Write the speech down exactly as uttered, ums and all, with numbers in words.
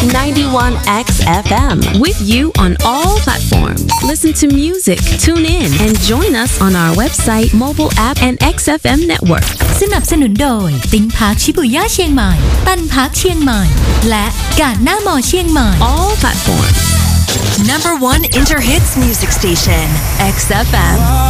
ninety-one X F M with you on all platforms. Listen to music, tune in, and join us on our website, mobile app, and เอ็กซ์ เอฟ เอ็ม network. สนับสนุนโดยติ้งพาร์คชิบุย่าเชียงใหม่ตันพาร์คเชียงใหม่และการหน้ามอเชียงใหม่ All platforms. Number one Interhits music station, X F M.